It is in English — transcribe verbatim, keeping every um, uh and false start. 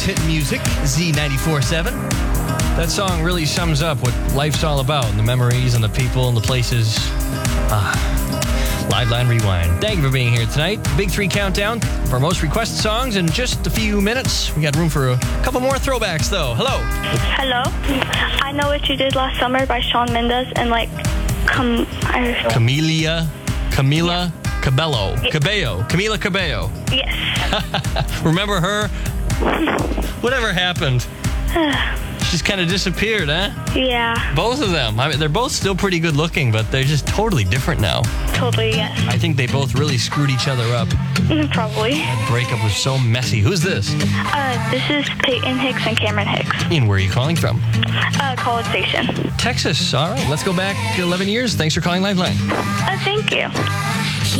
Greatest hit music, Z ninety-four point seven. That song really sums up what life's all about, and the memories and the people and the places. Ah, Liveline Rewind. Thank you for being here tonight. Big Three Countdown for most requested songs in just a few minutes. We got room for a couple more throwbacks, though. Hello. Hello. I Know What You Did Last Summer by Shawn Mendes and like, com- I Camelia, Camila yeah. Cabello. Yeah. Cabello. Camila Cabello. Yes. Remember her? Whatever happened? She just kind of disappeared, huh? Yeah. Both of them. I mean, they're both still pretty good looking, but they're just totally different now. Totally, yes. I think they both really screwed each other up. Probably. That breakup was so messy. Who's this? Uh, this is Peyton Hicks and Cameron Hicks. Ian, where are you calling from? Uh, College Station. Texas. All right, let's go back eleven years. Thanks for calling Lifeline. Uh, thank you.